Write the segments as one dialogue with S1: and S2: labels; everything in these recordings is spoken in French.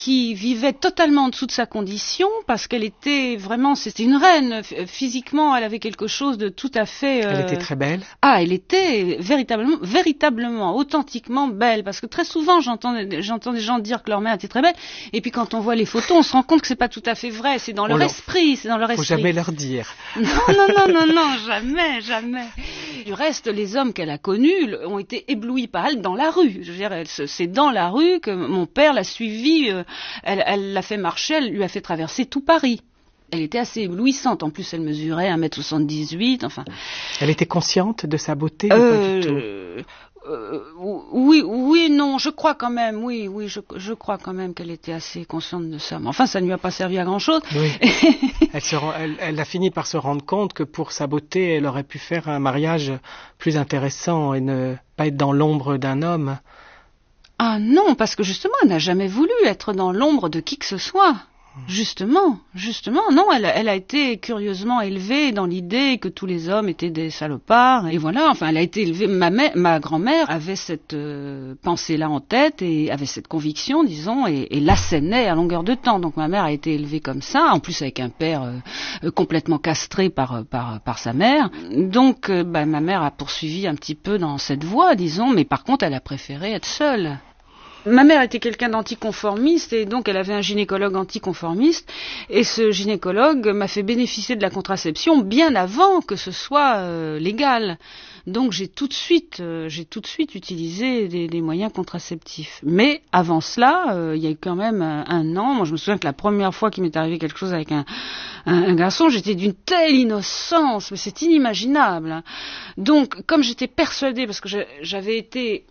S1: qui vivait totalement en dessous de sa condition, parce qu'elle était vraiment, c'était une reine. Physiquement, elle avait quelque chose de tout à fait...
S2: Elle était très belle.
S1: Ah, elle était véritablement, authentiquement belle, parce que très souvent, j'entends des gens dire que leur mère était très belle, et puis quand on voit les photos, on se rend compte que c'est pas tout à fait vrai, c'est dans leur esprit,
S2: Faut jamais leur dire.
S1: Non, jamais. Du reste, les hommes qu'elle a connus ont été éblouis par elle dans la rue. Je veux dire, c'est dans la rue que mon père l'a suivie, elle l'a fait marcher, elle lui a fait traverser tout Paris. Elle était assez éblouissante, en plus elle mesurait 1m78, enfin...
S2: Elle était consciente de sa beauté ou pas du tout?
S1: Oui, non, je crois quand même, je crois quand même qu'elle était assez consciente de ça. Mais enfin, ça ne lui a pas servi à grand-chose.
S2: Oui. Elle a fini par se rendre compte que pour sa beauté, elle aurait pu faire un mariage plus intéressant et ne pas être dans l'ombre d'un homme.
S1: Ah non, parce que justement, elle n'a jamais voulu être dans l'ombre de qui que ce soit. Justement, non, elle a été curieusement élevée dans l'idée que tous les hommes étaient des salopards, et voilà, enfin, elle a été élevée, ma grand-mère avait cette pensée-là en tête, et avait cette conviction, disons, et l'assénait à longueur de temps, donc ma mère a été élevée comme ça, en plus avec un père complètement castré par sa mère, donc ma mère a poursuivi un petit peu dans cette voie, disons, mais par contre, elle a préféré être seule. Ma mère était quelqu'un d'anticonformiste et donc elle avait un gynécologue anticonformiste et ce gynécologue m'a fait bénéficier de la contraception bien avant que ce soit légal. Donc j'ai tout de suite utilisé des moyens contraceptifs. Mais avant cela, il y a eu quand même un an. Moi je me souviens que la première fois qu'il m'est arrivé quelque chose avec un garçon, j'étais d'une telle innocence, mais c'est inimaginable. Hein. Donc comme j'étais persuadée, parce que j'avais été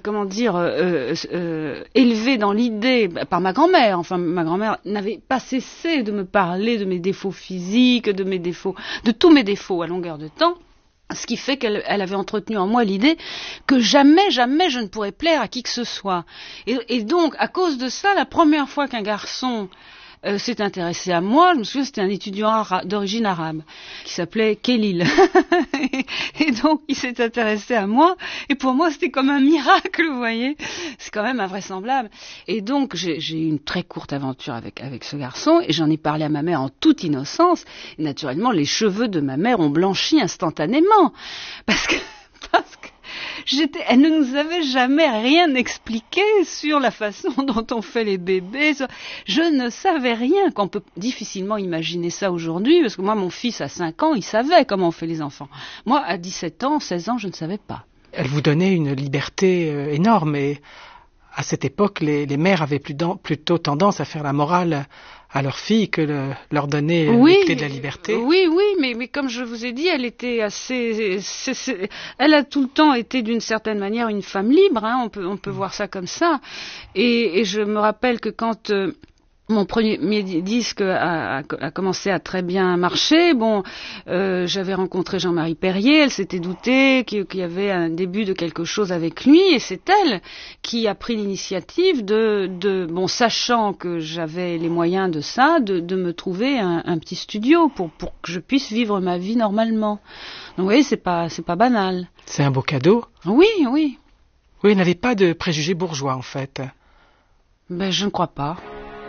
S1: élevée dans l'idée par ma grand-mère. Enfin, ma grand-mère n'avait pas cessé de me parler de mes défauts physiques, de tous mes défauts à longueur de temps. Ce qui fait qu'elle avait entretenu en moi l'idée que jamais je ne pourrais plaire à qui que ce soit. Et donc, à cause de ça, la première fois qu'un garçon s'est intéressé à moi, je me souviens, c'était un étudiant d'origine arabe qui s'appelait Khalil. Et donc il s'est intéressé à moi et pour moi c'était comme un miracle, vous voyez, c'est quand même invraisemblable. Et donc j'ai eu une très courte aventure avec ce garçon et j'en ai parlé à ma mère en toute innocence. Et naturellement les cheveux de ma mère ont blanchi instantanément parce que elle ne nous avait jamais rien expliqué sur la façon dont on fait les bébés. Je ne savais rien, qu'on peut difficilement imaginer ça aujourd'hui, parce que moi, mon fils, à 5 ans, il savait comment on fait les enfants. Moi, à 17 ans, 16 ans, je ne savais pas.
S2: Elle vous donnait une liberté énorme, et à cette époque, les mères avaient plutôt tendance à faire la morale à leurs filles que leur donner les clés de la liberté.
S1: Oui, mais comme je vous ai dit, elle était elle a tout le temps été d'une certaine manière une femme libre, hein, on peut voir ça comme ça. Et je me rappelle que quand mon premier disque a commencé à très bien marcher. J'avais rencontré Jean-Marie Perrier, elle s'était doutée qu'il y avait un début de quelque chose avec lui, et c'est elle qui a pris l'initiative sachant que j'avais les moyens de ça, de me trouver un petit studio pour que je puisse vivre ma vie normalement. Donc vous voyez, c'est pas banal.
S2: C'est un beau cadeau.
S1: Oui.
S2: Oui, elle n'avait pas de préjugés bourgeois en fait.
S1: Je ne crois pas.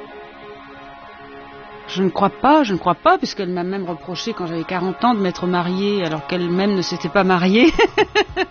S1: Je ne crois pas, puisqu'elle m'a même reproché quand j'avais 40 ans de m'être mariée alors qu'elle-même ne s'était pas mariée.